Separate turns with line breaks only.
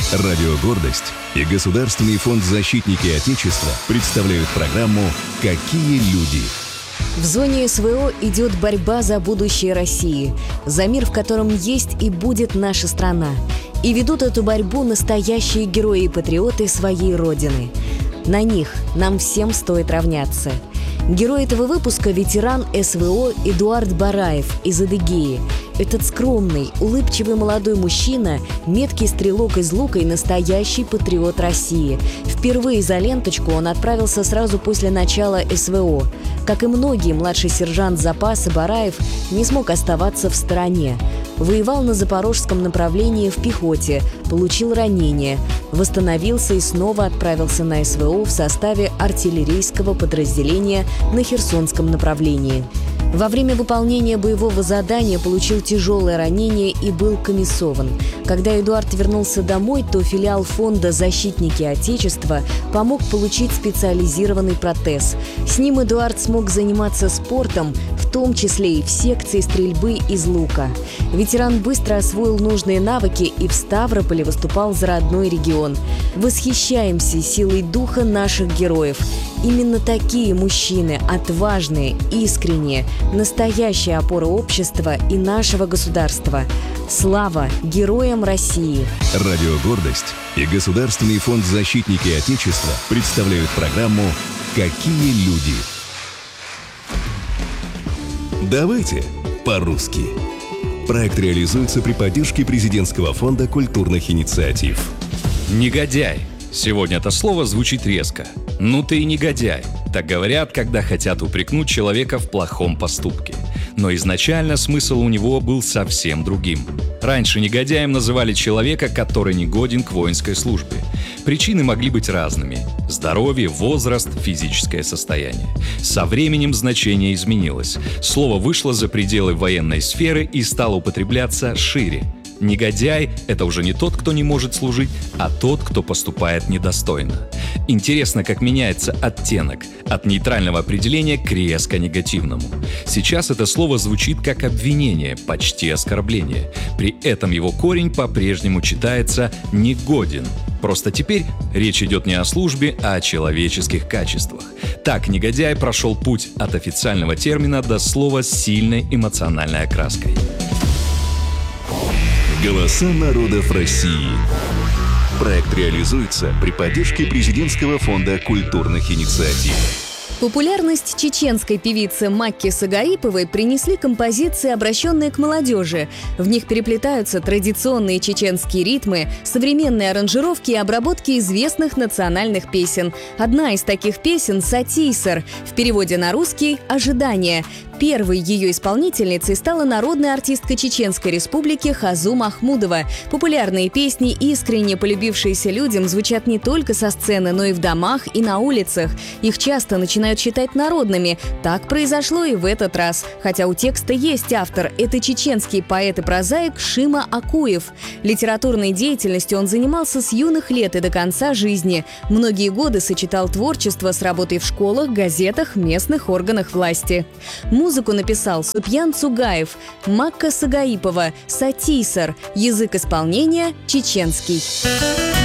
Радио «Гордость» и Государственный фонд «Защитники Отечества» представляют программу «Какие люди?».
В зоне СВО идет борьба за будущее России, за мир, в котором есть и будет наша страна. И ведут эту борьбу настоящие герои и патриоты своей Родины. На них нам всем стоит равняться. Герой этого выпуска – ветеран СВО Эдуард Бараев из Адыгеи. Этот скромный, улыбчивый молодой мужчина, меткий стрелок из лука и настоящий патриот России. Впервые за ленточку он отправился сразу после начала СВО. Как и многие, младший сержант запаса Бараев не смог оставаться в стороне. Воевал на запорожском направлении в пехоте, получил ранение, восстановился и снова отправился на СВО в составе артиллерийского подразделения на Херсонском направлении. Во время выполнения боевого задания получил тяжелое ранение и был комиссован. Когда Эдуард вернулся домой, то филиал фонда «Защитники Отечества» помог получить специализированный протез. С ним Эдуард смог заниматься спортом, в том числе и в секции стрельбы из лука. Ветеран быстро освоил нужные навыки и в Ставрополе выступал за родной регион. Восхищаемся силой духа наших героев. Именно такие мужчины, отважные, искренние, настоящая опора общества и нашего государства. Слава героям России!
Радио «Гордость» и Государственный фонд «Защитники Отечества» представляют программу «Какие люди?». Давайте по-русски. Проект реализуется при поддержке Президентского фонда культурных инициатив.
Негодяй. Сегодня это слово звучит резко. «Ну ты и негодяй». Так говорят, когда хотят упрекнуть человека в плохом поступке. Но изначально смысл у него был совсем другим. Раньше негодяем называли человека, который не годен к воинской службе. Причины могли быть разными: здоровье, возраст, физическое состояние. Со временем значение изменилось. Слово вышло за пределы военной сферы и стало употребляться шире. Негодяй – это уже не тот, кто не может служить, а тот, кто поступает недостойно. Интересно, как меняется оттенок от нейтрального определения к резко негативному. Сейчас это слово звучит как обвинение, почти оскорбление. При этом его корень по-прежнему читается «негоден». Просто теперь речь идет не о службе, а о человеческих качествах. Так негодяй прошел путь от официального термина до слова с сильной эмоциональной окраской.
Голоса народов России. Проект реализуется при поддержке Президентского фонда культурных инициатив.
Популярность чеченской певицы Макки Сагаиповой принесли композиции, обращенные к молодежи. В них переплетаются традиционные чеченские ритмы, современные аранжировки и обработки известных национальных песен. Одна из таких песен – «Сатийсар», в переводе на русский «Ожидание». Первой ее исполнительницей стала народная артистка Чеченской Республики Хазу Махмудова. Популярные песни, искренне полюбившиеся людям, звучат не только со сцены, но и в домах и на улицах. Их часто начинают считать народными. Так произошло и в этот раз. Хотя у текста есть автор. Это чеченский поэт и прозаик Шима Акуев. Литературной деятельностью он занимался с юных лет и до конца жизни. Многие годы сочетал творчество с работой в школах, газетах, местных органах власти. Музыку написал Супьян Цугаев, Макка Сагаипова, «Сатийсар», язык исполнения – чеченский.